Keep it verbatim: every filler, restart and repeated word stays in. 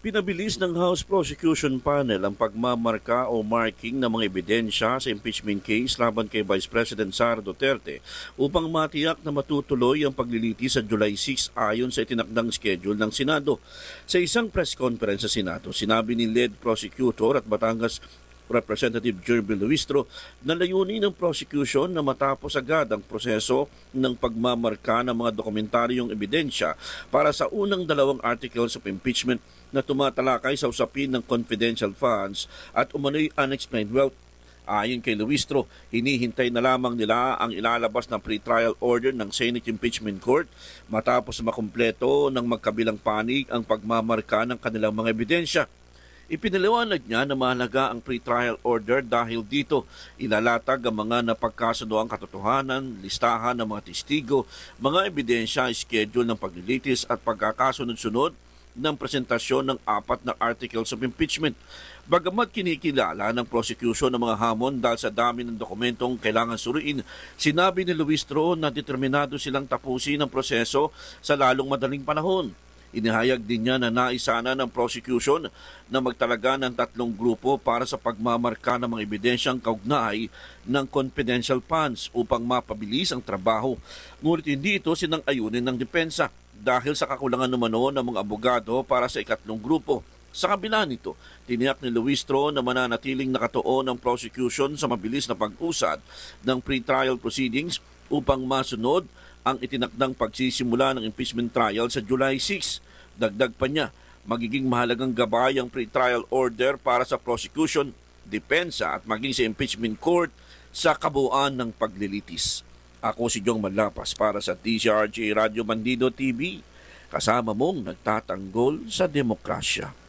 Pinabilis ng House Prosecution Panel ang pagmamarka o marking ng mga ebidensya sa impeachment case laban kay Vice President Sara Duterte upang matiyak na matutuloy ang paglilitis sa July six ayon sa itinakdang schedule ng Senado. Sa isang press conference sa Senado, sinabi ni lead prosecutor at Batangas Representative Jerby Luistro na layunin ng prosecution na matapos agad ang proseso ng pagmamarka ng mga dokumentaryong ebidensya para sa unang dalawang articles of impeachment na tumatalakay sa usapin ng confidential funds at umano'y unexplained wealth. Ayon kay Luistro, hinihintay na lamang nila ang ilalabas na pre-trial order ng Senate Impeachment Court matapos makumpleto ng magkabilang panig ang pagmamarka ng kanilang mga ebidensya. Ipinaliwanag niya na mahalaga ang pre-trial order dahil dito ilalatag ang mga napagkasunoang katotohanan, listahan ng mga testigo, mga ebidensya, schedule ng paglilitis at pagkakasunod-sunod ng presentasyon ng apat na articles of impeachment. Bagamat kinikilala ng prosecution ng mga hamon dahil sa dami ng dokumentong kailangan suriin, sinabi ni Luistro na determinado silang tapusin ang proseso sa lalong madaling panahon. Inihayag din niya na naisana ng prosecution na magtalaga ng tatlong grupo para sa pagmamarka ng mga ebidensyang kaugnay ng confidential funds upang mapabilis ang trabaho. Ngunit hindi ito sinang-ayunin ng depensa dahil sa kakulangan numano ng mga abogado para sa ikatlong grupo. Sa kabila nito, tiniyak ni Luistro na mananatiling nakatuon ang prosecution sa mabilis na pag-usad ng pre-trial proceedings upang masunod ang itinakdang pagsisimula ng impeachment trial sa July six. Dagdag pa niya, magiging mahalagang gabay ang pre-trial order para sa prosecution, depensa at maging sa impeachment court sa kabuuan ng paglilitis. Ako si Jong Manlapas para sa T C R J Radio Bandido T V, kasama mong nagtatanggol sa demokrasya.